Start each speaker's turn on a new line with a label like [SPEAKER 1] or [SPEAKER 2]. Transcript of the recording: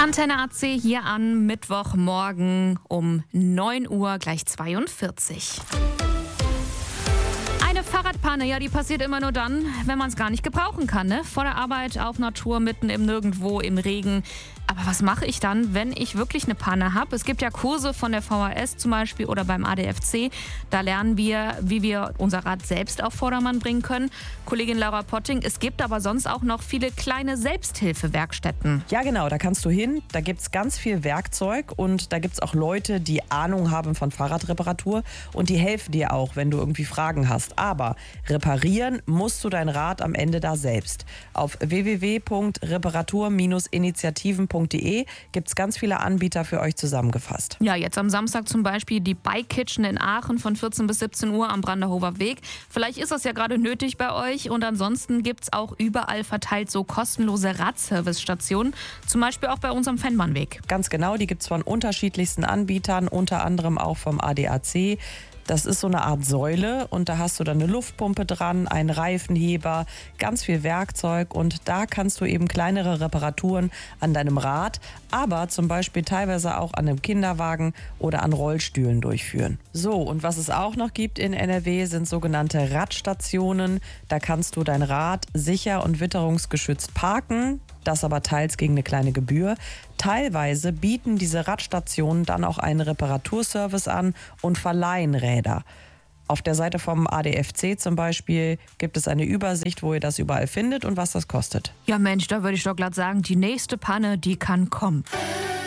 [SPEAKER 1] Antenne AC hier am Mittwochmorgen um 9 Uhr, gleich 42. Eine Fahrradpanne, ja, die passiert immer nur dann, wenn man es gar nicht gebrauchen kann, ne? Vor der Arbeit, auf Natur, mitten im Nirgendwo, im Regen. Aber was mache ich dann, wenn ich wirklich eine Panne habe? Es gibt ja Kurse von der VHS zum Beispiel oder beim ADFC. Da lernen wir, wie wir unser Rad selbst auf Vordermann bringen können. Kollegin Laura Potting, es gibt aber sonst auch noch viele kleine Selbsthilfewerkstätten.
[SPEAKER 2] Ja, genau, da kannst du hin. Da gibt es ganz viel Werkzeug und da gibt es auch Leute, die Ahnung haben von Fahrradreparatur und die helfen dir auch, wenn du irgendwie Fragen hast. Aber reparieren musst du dein Rad am Ende da selbst. Auf www.reparatur-initiativen.de gibt es ganz viele Anbieter für euch zusammengefasst.
[SPEAKER 1] Ja, jetzt am Samstag zum Beispiel die Bike Kitchen in Aachen von 14 bis 17 Uhr am Brandenhofer Weg. Vielleicht ist das ja gerade nötig bei euch und ansonsten gibt es auch überall verteilt so kostenlose Radservice-Stationen, zum Beispiel auch bei uns am Fennmannweg.
[SPEAKER 2] Ganz genau, die gibt es von unterschiedlichsten Anbietern, unter anderem auch vom ADAC. Das ist so eine Art Säule und da hast du dann eine Luftpumpe dran, einen Reifenheber, ganz viel Werkzeug und da kannst du eben kleinere Reparaturen an deinem Rad, aber zum Beispiel teilweise auch an einem Kinderwagen oder an Rollstühlen durchführen. So, und was es auch noch gibt in NRW sind sogenannte Radstationen. Da kannst du dein Rad sicher und witterungsgeschützt parken. Das aber teils gegen eine kleine Gebühr. Teilweise bieten diese Radstationen dann auch einen Reparaturservice an und verleihen Räder. Auf der Seite vom ADFC zum Beispiel gibt es eine Übersicht, wo ihr das überall findet und was das kostet.
[SPEAKER 1] Ja Mensch, da würde ich doch glatt sagen, die nächste Panne, die kann kommen.